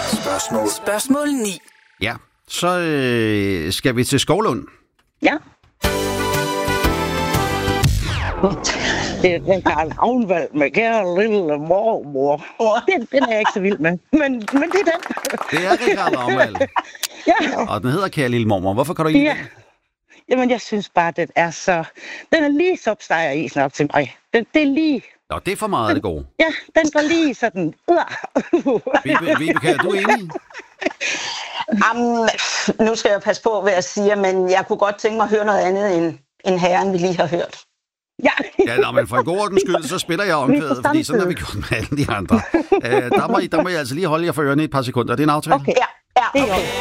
Spørgsmål 9. Ja, så skal vi til Skovlund. Ja. Det er den Karl Ravnvald med kære lille mormor. Den er jeg ikke så vild med, men det er den. Det er Richard Ravnvald. Ja. Og den hedder Kære Lille Mormor. Hvorfor kan du ikke lide den? Jamen, jeg synes bare, den er lige sopsteger isen op til mig. Det er lige... Nå, det er for meget af det gode. Ja, den går lige sådan... Vibeke, er du enig? Nu skal jeg passe på, hvad jeg siger, men jeg kunne godt tænke mig at høre noget andet end herren, vi lige har hørt. Ja, men for en god ordens skyld, så spiller jeg omkvædet, fordi sådan har vi gjort med alle de andre. Der må I altså lige holde jer for ørerne i et par sekunder. Det er en aftale? Okay. Ja, okay.